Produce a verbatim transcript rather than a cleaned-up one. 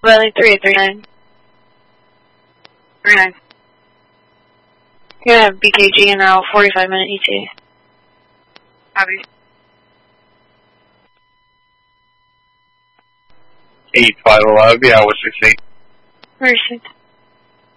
Valley three three nine. three nine. You're gonna have B K G now, forty-five minute E T. Copy. eight five alive, yeah, with six eight. Where's it?